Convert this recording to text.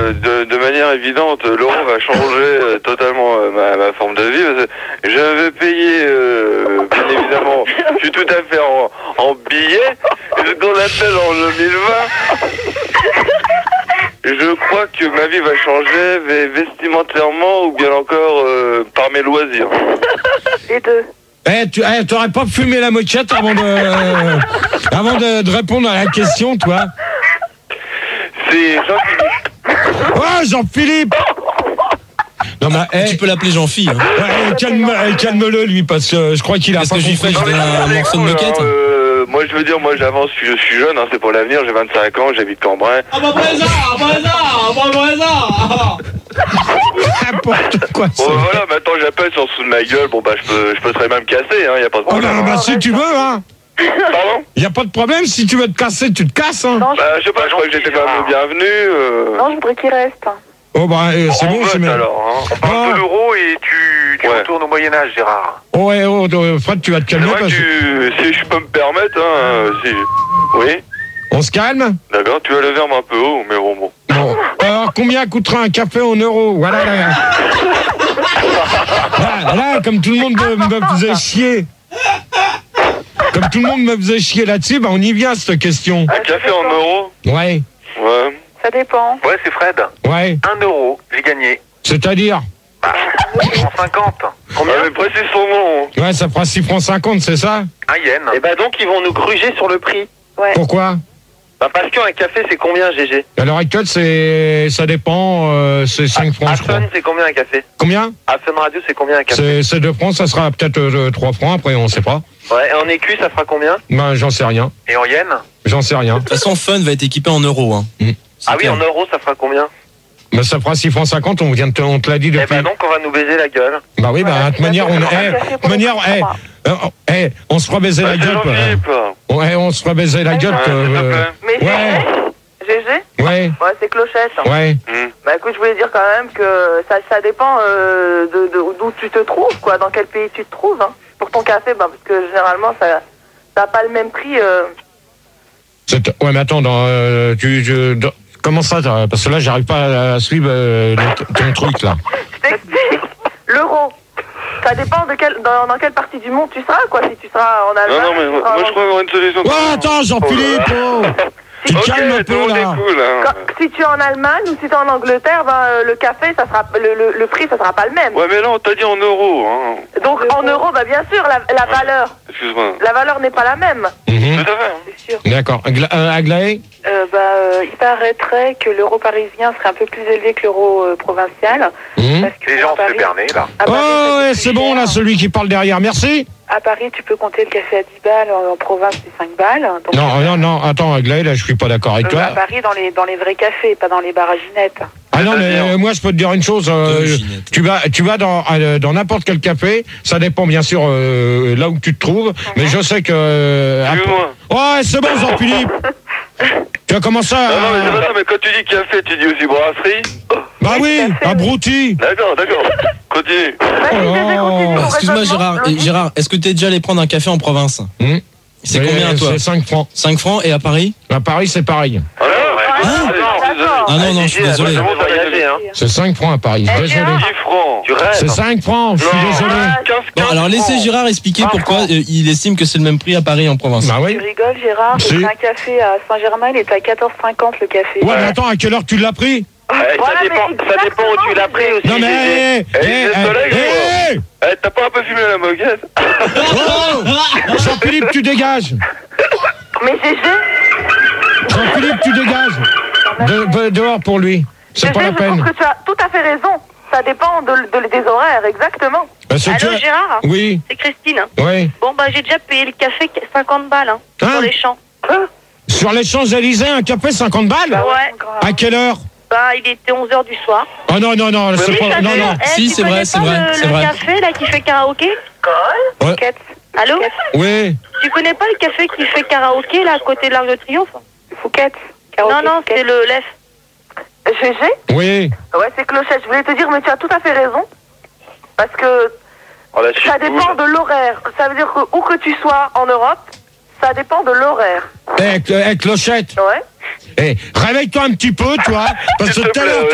de manière évidente, l'euro va changer totalement ma forme de vie. J'avais payé, bien évidemment, je suis tout à fait en billets. Ce qu'on appelle en 2020. Je crois que ma vie va changer vestimentairement ou bien encore par mes loisirs. Les deux. T'aurais pas fumé la moquette avant de répondre à la question, toi? C'est Jean-Philippe. Oh, Jean-Philippe! Non, mais, tu peux l'appeler Jean-Philippe. Hein. Ouais, calme-le, lui, parce que je crois qu'il a pas compris. Qu'est-ce que je lui fais? Je donne un morceau de moquette. Moi, je veux dire, j'avance, je suis jeune, hein, c'est pour l'avenir, j'ai 25 ans, j'habite Cambrai. N'importe quoi, ça. Bon, voilà, maintenant j'appelle sur dessous de ma gueule, je peux très même casser, hein, y a pas de problème. Si tu veux, hein. Pardon? Y a pas de problème, si tu veux te casser, tu te casses, hein. Non, je sais pas, je crois que j'étais quand même le bienvenu. Non, je voudrais qu'il reste. Oh, c'est bon, c'est bien. Alors, hein. On parle de l'euro et tu retournes au Moyen-Âge, Gérard. Fred, tu vas te calmer. Si je peux me permettre, hein, Oui. On se calme? D'accord, tu as le verbe un peu haut, mais bon. Alors, combien coûtera un café en euros? Voilà, là, comme tout le monde me faisait chier. Comme tout le monde me faisait chier là-dessus, on y vient, cette question. Un café en euros? Ouais. Ça dépend. Ouais, c'est Fred. Ouais. 1 euro, j'ai gagné. C'est-à-dire? 150. Combien? Mais précise son nom. Ouais, ça fera 6 francs 50, c'est ça? Un yen. Et donc ils vont nous gruger sur le prix. Ouais. Pourquoi? Parce qu'un café c'est combien, GG? À l'heure actuelle, ça dépend, c'est 5 francs, je crois. Fun c'est combien un café? Combien? À Fun Radio c'est combien un café? C'est 2 francs, ça sera peut-être 3 francs, après on sait pas. Ouais, et en écu ça fera combien? J'en sais rien. Et en yen? J'en sais rien. De toute façon, Fun va être équipé en euros. Hein. Ah oui, en euros ça fera combien? Ça fera 6 francs 50, on te l'a dit depuis. Donc on va nous baiser la gueule. De toute manière, on se fera baiser la gueule. Ouais, on se fera baiser la gueule. Mais GG? Ouais. Ouais, c'est Clochette. Ouais. Écoute, je voulais dire quand même que ça dépend d'où tu te trouves, quoi, dans quel pays tu te trouves, hein. Pour ton café, parce que généralement, ça n'a pas le même prix. Ouais, mais attends, comment ça, parce que là, j'arrive pas à suivre ton truc, là. Je t'explique. L'euro. Ça dépend dans quelle partie du monde tu seras, quoi. Si tu seras en Allemagne. Non, mais moi, je crois avoir une solution. Attends, Jean-Philippe, tu te calmes un peu, là. Cool, hein. Si tu es en Allemagne ou si tu es en Angleterre, le café, ça sera le prix, ça sera pas le même. Ouais, mais là, on t'a dit en euros, hein. Donc, en euros, bien sûr, la valeur. Excuse-moi. La valeur n'est pas la même. Tout à fait, hein. C'est sûr. D'accord. Aglaé? Il paraîtrait que l'euro parisien serait un peu plus élevé que l'euro provincial. Parce que Les gens se fait berner, là. Ouais, c'est bon, là, celui qui parle derrière. Merci. À Paris, tu peux compter le café à 10 balles, en province, c'est 5 balles. Donc, non, attends, Aglaé, là, je suis pas d'accord avec toi. À Paris, dans les vrais cafés, pas dans les bars à Ginette. Ah non, mais moi, je peux te dire une chose. Tu vas dans n'importe quel café, ça dépend, bien sûr, là où tu te trouves, mais je sais que... Ouais, c'est bon, Jean-Philippe. Tu as commencé à... Non, mais c'est pas ça, mais quand tu dis café, tu dis aussi brasserie? Oui, abruti. D'accord. Continue. Excuse-moi, Gérard, est-ce que tu es déjà allé prendre un café en province? C'est combien, toi? C'est 5 francs. 5 francs, et à Paris? À Paris, c'est pareil. Ah non, je suis désolé. C'est 5 francs à Paris, désolé. 10 francs. C'est 5 francs, je suis désolé. Bon, alors laissez Gérard expliquer pourquoi il estime que c'est le même prix à Paris et en province. Bah oui. Tu rigoles, Gérard? Si. Un café à Saint-Germain, il est à 14,50 le café. Ouais, mais attends, à quelle heure tu l'as pris? Ça dépend où tu l'as pris aussi. Non mais... T'as pas un peu fumé la moquette? Jean-Philippe, tu dégages. Mais GG? Jean-Philippe, tu dégages. Dehors pour lui. C'est pas la Je peine. trouve que tu as tout à fait raison. Ça dépend des horaires, exactement. Allô, Gérard? Oui. C'est Christine. Oui. Bon, j'ai déjà payé le café 50 balles, sur les champs. Sur les Champs-Élysées, un café 50 balles? Ouais. À quelle heure? Il était 11h du soir. Oh non, c'est pas... Non. Si, c'est vrai, c'est vrai. Le café, là, qui fait karaoké? Ouais. Allô? Oui. Tu connais pas le café qui fait karaoké, là, à côté de l'Arc de Triomphe? Fouquet. Non, c'est le LEF. GG? Oui. Ouais, c'est Clochette. Je voulais te dire, mais tu as tout à fait raison. Parce que ça dépend de l'horaire. Ça veut dire que où que tu sois en Europe, ça dépend de l'horaire. Clochette. Ouais. Réveille-toi un petit peu, toi, parce que tout à l'heure,